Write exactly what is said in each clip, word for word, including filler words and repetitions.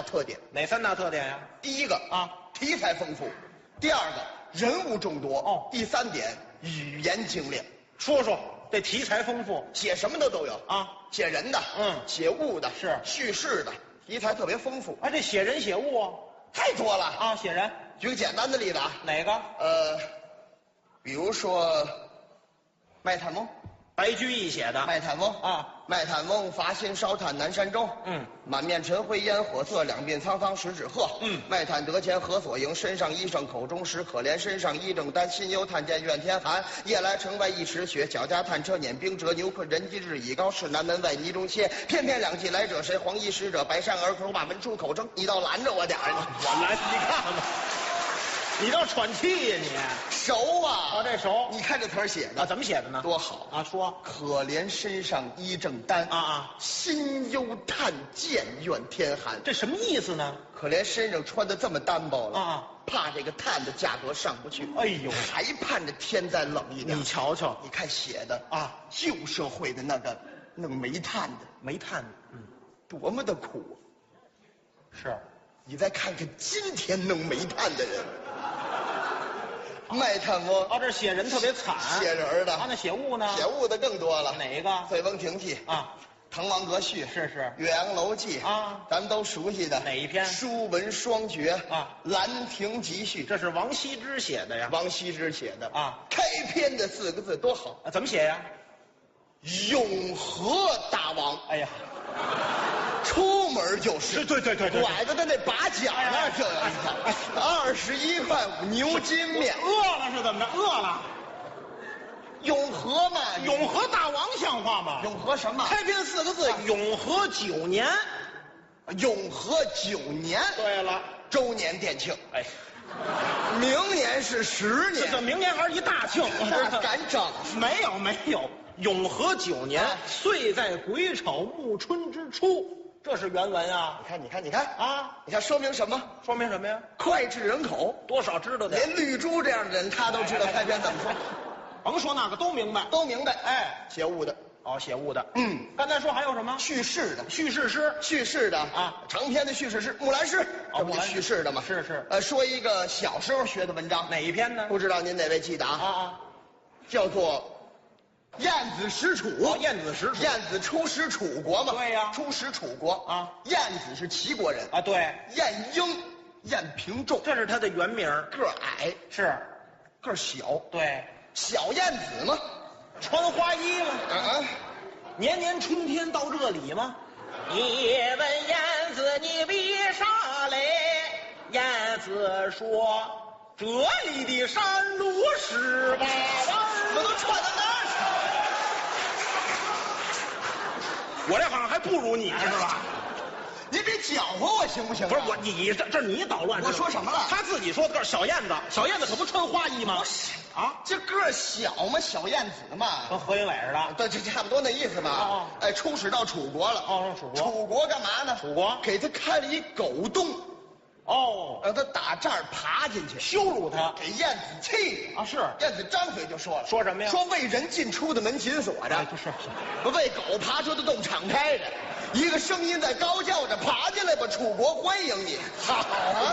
特点。 哪三大特点呀？ 第一个啊， 题材丰富；第二个，人物众多； 哦第三点，语言精炼。 说说这题材丰富写什么的都有啊， 写人的， 嗯写物的， 是叙事的，题材特别丰富， 啊，这写人写物啊太多了。 啊，写人举个简单的例子啊， 哪个？ 呃，比如说卖炭翁， 白居易写的卖炭翁啊， 卖炭翁，伐薪烧炭南山中。 嗯， 满面尘灰烟火色，两鬓苍苍十指褐。 嗯， 卖炭得钱何所营？身上衣裳口中食，可怜身上衣正单，心忧炭贱怨天寒。夜来城外一池雪，小家探车碾冰辙。牛困人饥日已高，市南门外泥中歇。偏偏两骑来者谁？黄衣使者白衫儿口把门出口争。你倒拦着我点儿呢， 我来，你看看吧，你倒喘气呀你！ 熟啊！ 哦，这熟你看这词儿写的啊，怎么写的呢？ 多好啊，说可怜身上衣正单啊啊， 心忧炭贱怨天寒。 这什么意思呢？ 可怜身上穿的这么单薄了啊， 怕这个炭的价格上不去。 哎呦， 还盼着天再冷一点。 你瞧瞧你看写的啊， 旧社会的那个弄煤炭的， 煤炭，嗯， 多么的苦啊！ 是你再看看今天弄煤炭的人，卖炭翁哦，这写人特别惨， 写人的啊，那写物呢？ 写物的更多了。 哪个？ 醉翁亭记啊， 滕王阁序是是岳阳楼记啊， 咱们都熟悉的哪一篇？ 书文双绝啊， 兰亭集序， 这是王羲之写的呀。 王羲之写的啊， 开篇的四个字多好， 啊，怎么写呀？ 永和大王。 哎呀， 出门就是， 对对对对对拐着的那把角哎呀那就有一条，二十一块五牛筋面， 饿了是怎么着？饿了。 永和嘛， 永和大王像话吗？ 永和什么？ 开篇四个字，永和九年。 永和九年， 对了， 周年店庆， 哎， 明年是十这年， 这明年还是一大庆， 那敢整？ 没有没有，永和九年， 啊岁在癸丑暮春之初，这是原文啊你看，你看，你看啊， 你看，说明什么？ 说明什么呀？ 脍炙人口， 多少知道点， 连绿珠这样的人他都知道开篇怎么说， 甭说那个都明白。 都明白。 哎， 写物的， 哦，写物的， 嗯， 刚才说还有什么？ 叙事的， 叙事诗叙事的啊， 长篇的叙事诗，木兰诗，这不就木兰诗叙事的吗？ 是是呃，说一个小时候学的文章， 哪一篇呢？ 不知道您哪位记得啊啊？ 啊， 叫做《晏子使楚》。 哦，晏子使楚。 晏子出使楚国嘛？ 对呀出使楚国啊。 晏子是齐国人啊，对， 晏婴，晏平仲， 这是他的原名。 个儿矮， 是， 个儿小， 对， 小晏子嘛。 穿花衣吗？ 啊， 年年春天到这里吗？你问晏子你为啥来？晏子说：这里的山路十八弯。 我都穿到那儿我这好像还不如你是吧？ 去，您别搅和我行不行啊？ 不是我，你这这是你捣乱。 我说什么了他自己说的个小燕子，小燕子可不穿花衣吗？啊， 这个儿小嘛，小晏子嘛。 跟何云伟似的。 对，这差不多那意思吧。 哦哦哎，出使到楚国了。 哦，楚国。 楚国干嘛呢？ 楚国给他开了一狗洞， 哦， 让他打这儿爬进去， 羞辱他给晏子气的啊！是晏子张嘴就说了， 说什么呀？ 说为人进出的门紧锁着， 哎，不是， 为狗爬出的洞敞开着，一个声音在高叫着：“爬进来吧，楚国欢迎你！”好啊，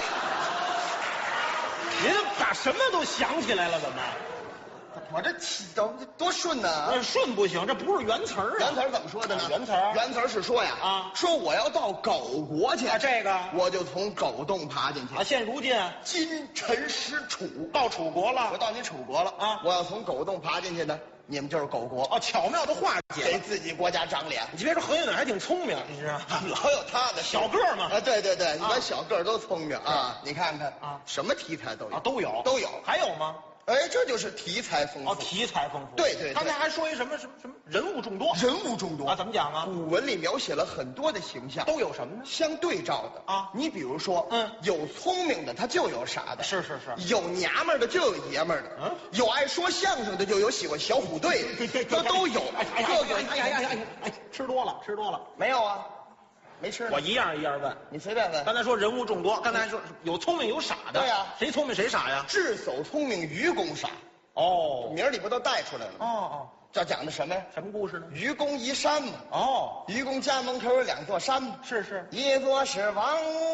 您咋什么都想起来了？怎么？ 我这气都多顺呢、 呃，顺不行，这不是原词儿啊。 原词儿怎么说的呢？ 原词儿原词儿是说呀， 啊说我要到狗国去， 啊，这个我就从狗洞爬进去。 啊，现如今今臣使楚， 到楚国我了。 到你楚国了啊我要从狗洞爬进去呢，你们就是狗国， 哦，巧妙的化解给了。 自己国家长脸。 你别说何云伟还挺聪明，你知道吗？ 老有他的小个儿嘛啊，对对对，一般小个儿都聪明啊。你看看啊什么题材都有啊，都有都有。 还有吗？ 哎，这就是题材丰富。 哦，题材丰富。 对对对刚才还说一什么什么什么人物众多人物众多啊？怎么讲啊？ 古文里描写了很多的形象， 都有什么呢？ 相对照的啊你比如说， 嗯有聪明的，他就有傻的； 是是是， 有娘们儿的，就有爷们儿的； 嗯有爱说相声的，就有喜欢小虎队的，这都有。 哎哎呀各个哎呀哎呀哎呀哎呀哎，吃多了吃多了。 没有啊？没吃呢。 我一样一样问。 你随便问。 刚才说人物众多，刚才还说有聪明有傻的。 对呀谁聪明谁傻呀？ 智叟聪明，愚公傻， 哦名儿里不都带出来了吗？ 哦哦， 这讲的什么呀？ 什么故事呢？ 愚公移山嘛。 哦， 愚公家门口有两座山嘛， 是是。 一座是王